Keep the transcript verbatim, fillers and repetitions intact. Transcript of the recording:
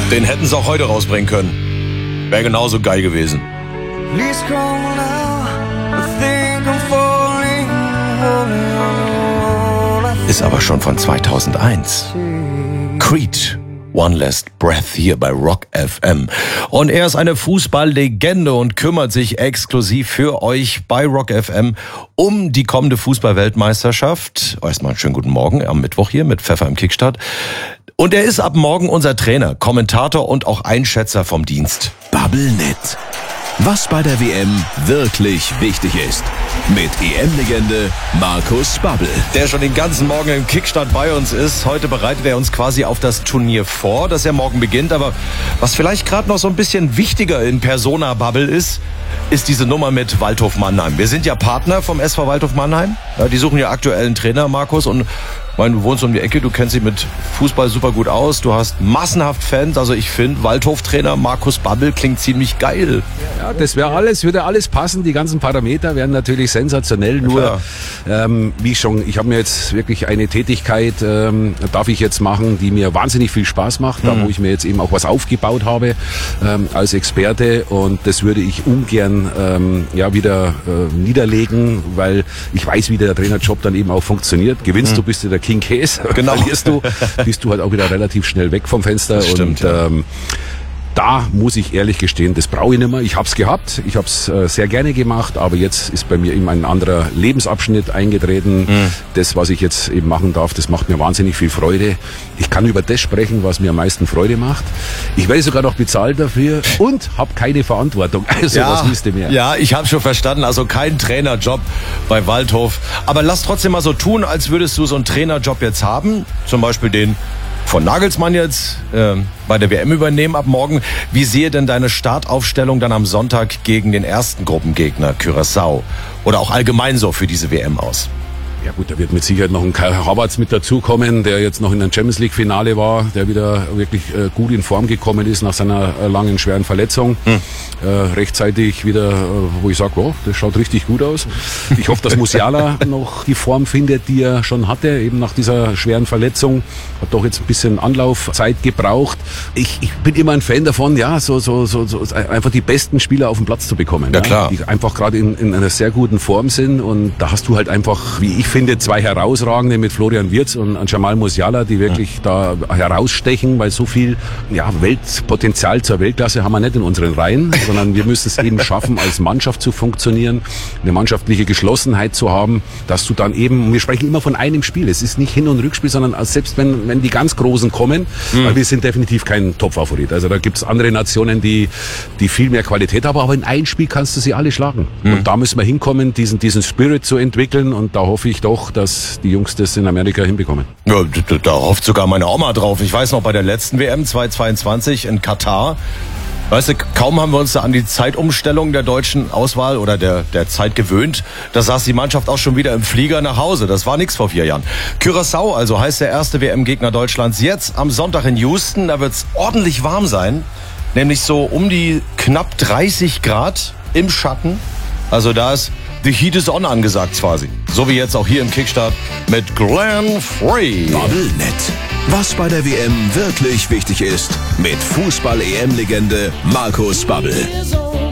Den hätten sie auch heute rausbringen können. Wäre genauso geil gewesen. Ist aber schon von zweitausendeins. Creed. One Last Breath hier bei Rock F M. Und er ist eine Fußballlegende und kümmert sich exklusiv für euch bei Rock F M um die kommende Fußball-Weltmeisterschaft. Erstmal einen schönen guten Morgen am Mittwoch hier mit Pfeffer im Kickstart. Und er ist ab morgen unser Trainer, Kommentator und auch Einschätzer vom Dienst. Bubblenet. Was bei der W M wirklich wichtig ist. Mit E M-Legende Markus Babbel. Der schon den ganzen Morgen im Kickstart bei uns ist. Heute bereitet er uns quasi auf das Turnier vor, das ja morgen beginnt. Aber was vielleicht gerade noch so ein bisschen wichtiger in Persona Babbel ist, ist diese Nummer mit Waldhof Mannheim. Wir sind ja Partner vom S V Waldhof Mannheim. Ja, die suchen ja aktuell einen Trainer, Markus. Und ich meine, du wohnst um die Ecke, du kennst dich mit Fußball super gut aus. Du hast massenhaft Fans. Also ich finde, Waldhof-Trainer Markus Babbel klingt ziemlich geil. Ja, das wäre alles, würde alles passen. Die ganzen Parameter wären natürlich sensationell. Nur, ähm, wie ich schon, ich habe mir jetzt wirklich eine Tätigkeit, ähm, darf ich jetzt machen, die mir wahnsinnig viel Spaß macht. Mhm. Da, wo ich mir jetzt eben auch was aufgebaut habe ähm, als Experte. Und das würde ich ungern ähm, ja, wieder äh, niederlegen, weil ich weiß, wie der Trainerjob dann eben auch funktioniert. Gewinnst mhm. du, bist du der King Case. Genau. Verlierst du, bist du halt auch wieder relativ schnell weg vom Fenster. Das stimmt, und ähm, da muss ich ehrlich gestehen, das brauche ich nicht mehr. Ich habe es gehabt, ich habe es äh, sehr gerne gemacht, aber jetzt ist bei mir eben ein anderer Lebensabschnitt eingetreten. Mhm. Das, was ich jetzt eben machen darf, das macht mir wahnsinnig viel Freude. Ich kann über das sprechen, was mir am meisten Freude macht. Ich werde sogar noch bezahlt dafür und habe keine Verantwortung. Also ja, was willst du mehr? Ja, ich habe schon verstanden. Also kein Trainerjob bei Waldhof. Aber lass trotzdem mal so tun, als würdest du so einen Trainerjob jetzt haben. Zum Beispiel den von Nagelsmann jetzt äh, bei der W M übernehmen ab morgen. Wie sehe denn deine Startaufstellung dann am Sonntag gegen den ersten Gruppengegner, Curaçao? Oder auch allgemein so für diese W M aus? Ja gut, da wird mit Sicherheit noch ein Kai Havertz mit dazukommen, der jetzt noch in einem Champions League Finale war, der wieder wirklich äh, gut in Form gekommen ist nach seiner äh, langen, schweren Verletzung. Hm. Äh, rechtzeitig wieder, äh, wo ich sage, oh, das schaut richtig gut aus. Ich hoffe, dass Musiala noch die Form findet, die er schon hatte, eben nach dieser schweren Verletzung. Hat doch jetzt ein bisschen Anlaufzeit gebraucht. Ich, ich bin immer ein Fan davon, ja, so, so, so, so einfach die besten Spieler auf den Platz zu bekommen. Ja, klar. Die einfach gerade in, in einer sehr guten Form sind und da hast du halt einfach, wie ich finde, zwei herausragende mit Florian Wirtz und Jamal Musiala, die wirklich ja. da herausstechen, weil so viel ja, Weltpotenzial zur Weltklasse haben wir nicht in unseren Reihen, sondern wir müssen es eben schaffen, als Mannschaft zu funktionieren, eine mannschaftliche Geschlossenheit zu haben, dass du dann eben, wir sprechen immer von einem Spiel, es ist nicht Hin- und Rückspiel, sondern als selbst wenn, wenn die ganz Großen kommen, mhm. weil wir sind definitiv kein Top-Favorit. Also da gibt es andere Nationen, die, die viel mehr Qualität haben, aber in ein Spiel kannst du sie alle schlagen. Mhm. Und da müssen wir hinkommen, diesen, diesen Spirit zu entwickeln und da hoffe ich doch, dass die Jungs das in Amerika hinbekommen. Ja, da, da hofft sogar meine Oma drauf. Ich weiß noch, bei der letzten W M zweitausendzweiundzwanzig in Katar, weißt du, kaum haben wir uns da an die Zeitumstellung der deutschen Auswahl oder der, der Zeit gewöhnt, da saß die Mannschaft auch schon wieder im Flieger nach Hause. Das war nichts vor vier Jahren. Curaçao also heißt der erste W M-Gegner Deutschlands jetzt am Sonntag in Houston. Da wird es ordentlich warm sein, nämlich so um die knapp dreißig Grad im Schatten. Also da ist The Heat is on angesagt quasi. So wie jetzt auch hier im Kickstart mit Glenn Frey. Bubblenet. Was bei der W M wirklich wichtig ist. Mit Fußball-E M-Legende Markus Babbel.